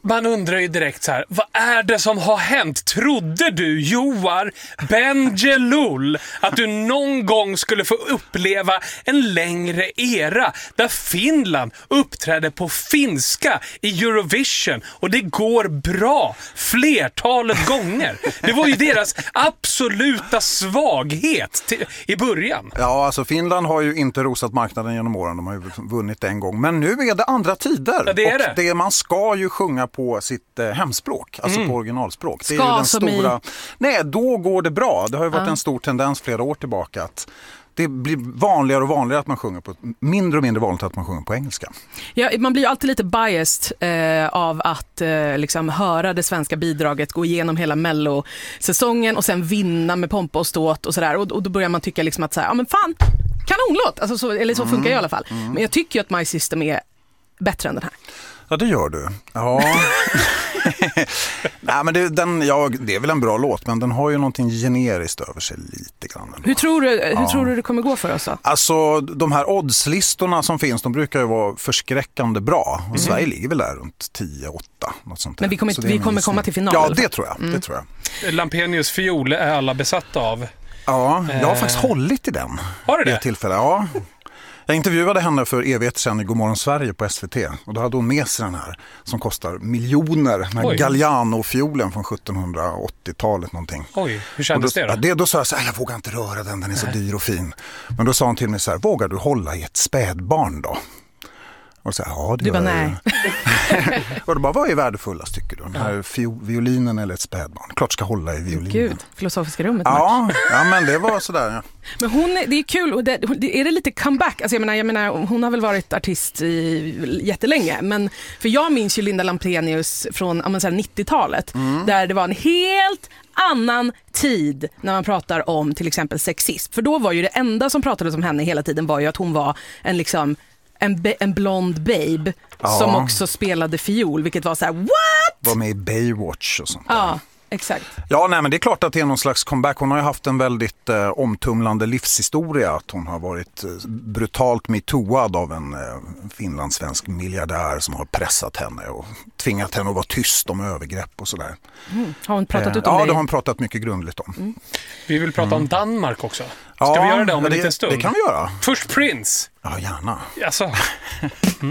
man undrar ju direkt så här, vad är det som har hänt? Trodde du, Joar Bendjelloul, att du någon gång skulle få uppleva en längre era där Finland uppträdde på finska i Eurovision och det går bra flertalet gånger? Det var ju deras absoluta svaghet i början. Ja, alltså Finland har ju inte rosat marknaden genom åren. De har ju vunnit en gång. Men nu är det andra tider. Ja, det är det. Man ska ju sjunga på sitt hemspråk, alltså på originalspråk. Det är ju den stora... Nej, då går det bra. Det har ju varit en stor tendens flera år tillbaka att det blir vanligare och vanligare att man sjunger på mindre och mindre vanligt att man sjunger på engelska. Ja, man blir ju alltid lite biased av att liksom höra det svenska bidraget gå igenom hela Mello-säsongen och sen vinna med pompa och ståt och sådär. Och då börjar man tycka liksom att så här, ja men fan, kanonlåt! Alltså så, eller så funkar det i alla fall. Men jag tycker ju att My System är bättre än den här. Ja, det gör du. Ja. Nej, men det är väl en bra låt, men den har ju någonting generiskt över sig lite grann. Hur tror du det kommer gå för oss då? Alltså, de här oddslistorna som finns, de brukar ju vara förskräckande bra. Och Sverige ligger väl där runt 10-8, något sånt där. Men vi kommer komma till final. Ja, det tror jag. Det tror jag. Lampenius fiol är alla besatta av. Ja, jag har faktiskt hållit i den. Har du det? Tillfälle, ja. Jag intervjuade henne för evighet sedan i Godmorgon Sverige på SVT. Och då hade hon med sig den här som kostar miljoner. Den här Galliano-fiolen från 1780-talet någonting. Oj, hur kändes det då? Då sa jag så här, jag vågar inte röra den är så dyr och fin. Men då sa hon till mig så här, vågar du hålla i ett spädbarn då? Och så här, ja, det du bara, var nej. Och då bara, vad är värdefullast tycker du? Den här violinen eller ett spädbarn? Klart ska hålla i violinen. Gud, filosofiska rummet. Ja, men det var sådär. Ja. Men det är kul, och är det lite comeback? Alltså jag menar, hon har väl varit artist jättelänge, men för jag minns ju Linda Lampenius från 90-talet, där det var en helt annan tid när man pratar om till exempel sexism. För då var ju det enda som pratades om henne hela tiden var ju att hon var en blond babe som också spelade fiol, vilket var så här, what? Var med i Baywatch och sånt där. Ja, exakt. Ja, nej, men det är klart att det är någon slags comeback. Hon har ju haft en väldigt omtumlande livshistoria. Att hon har varit brutalt metooad av en finlandssvensk miljardär som har pressat henne och tvingat henne att vara tyst om övergrepp och sådär. Har hon pratat ut om det? Ja, det har hon pratat mycket grundligt om. Vi vill prata om Danmark också. Ska vi göra det om en liten stund? Det kan vi göra. Först Prince. Ja, gärna. Alltså.